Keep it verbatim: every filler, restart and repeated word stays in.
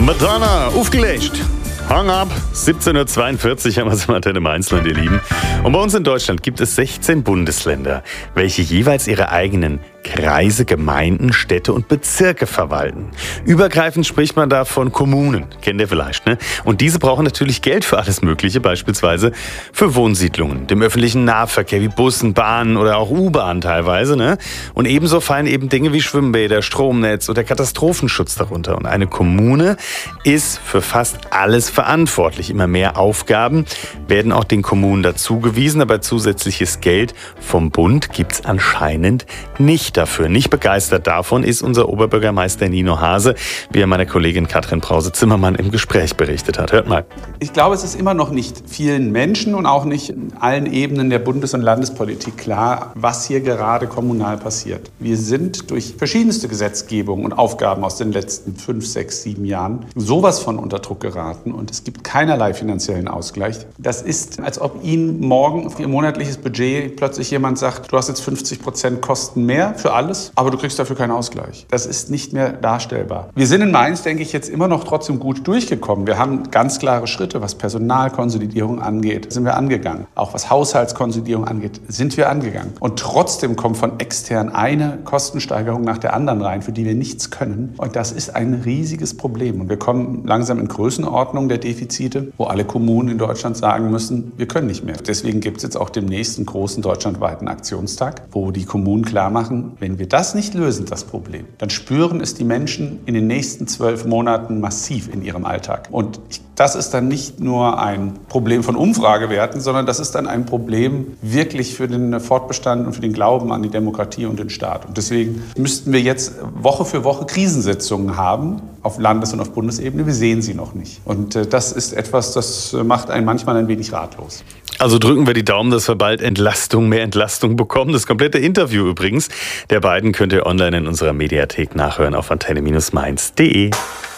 Madonna, aufgelegt. Hang up, siebzehn Uhr zweiundvierzig haben wir es mal im Einzelnen, ihr Lieben. Und bei uns in Deutschland gibt es sechzehn Bundesländer, welche jeweils ihre eigenen Kreise, Gemeinden, Städte und Bezirke verwalten. Übergreifend spricht man da von Kommunen, kennt ihr vielleicht, ne? Und diese brauchen natürlich Geld für alles Mögliche, beispielsweise für Wohnsiedlungen, dem öffentlichen Nahverkehr wie Bussen, Bahnen oder auch U-Bahn teilweise, ne? Und ebenso fallen eben Dinge wie Schwimmbäder, Stromnetz oder Katastrophenschutz darunter. Und eine Kommune ist für fast alles verantwortlich. Immer mehr Aufgaben werden auch den Kommunen dazugewiesen, aber zusätzliches Geld vom Bund gibt es anscheinend nicht dafür. Nicht begeistert davon ist unser Oberbürgermeister Nino Hase, wie er meiner Kollegin Katrin Brause-Zimmermann im Gespräch berichtet hat. Hört mal. Ich glaube, es ist immer noch nicht vielen Menschen und auch nicht in allen Ebenen der Bundes- und Landespolitik klar, was hier gerade kommunal passiert. Wir sind durch verschiedenste Gesetzgebung und Aufgaben aus den letzten fünf, sechs, sieben Jahren sowas von unter Druck geraten und es gibt keinerlei finanziellen Ausgleich. Das ist, als ob Ihnen morgen für Ihr monatliches Budget plötzlich jemand sagt, du hast jetzt fünfzig Prozent Kosten mehr für alles, aber du kriegst dafür keinen Ausgleich. Das ist nicht mehr darstellbar. Wir sind in Mainz, denke ich, jetzt immer noch trotzdem gut durchgekommen. Wir haben ganz klare Schritte, was Personalkonsolidierung angeht, sind wir angegangen. Auch was Haushaltskonsolidierung angeht, sind wir angegangen. Und trotzdem kommt von extern eine Kostensteigerung nach der anderen rein, für die wir nichts können. Und das ist ein riesiges Problem. Und wir kommen langsam in Größenordnung der Defizite, wo alle Kommunen in Deutschland sagen müssen, wir können nicht mehr. Deswegen gibt es jetzt auch demnächst einen großen deutschlandweiten Aktionstag, wo die Kommunen klar machen, wenn wir das nicht lösen, das Problem, dann spüren es die Menschen in den nächsten zwölf Monaten massiv in ihrem Alltag. Und ich Das ist dann nicht nur ein Problem von Umfragewerten, sondern das ist dann ein Problem wirklich für den Fortbestand und für den Glauben an die Demokratie und den Staat. Und deswegen müssten wir jetzt Woche für Woche Krisensitzungen haben, auf Landes- und auf Bundesebene. Wir sehen sie noch nicht. Und das ist etwas, das macht einen manchmal ein wenig ratlos. Also drücken wir die Daumen, dass wir bald Entlastung, mehr Entlastung bekommen. Das komplette Interview übrigens der beiden könnt ihr online in unserer Mediathek nachhören auf antenne Bindestrich mainz punkt de.